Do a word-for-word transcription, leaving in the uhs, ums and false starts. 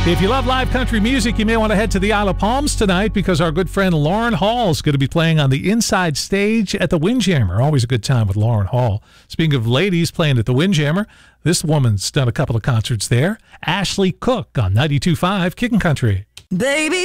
If you love live country music, you may want to head to the Isle of Palms tonight because our good friend Lauren Hall is going to be playing on the inside stage at the Windjammer. Always a good time with Lauren Hall. Speaking of ladies playing at the Windjammer, this woman's done a couple of concerts there. Ashley Cook on ninety-two point five Kickin' Country. Baby.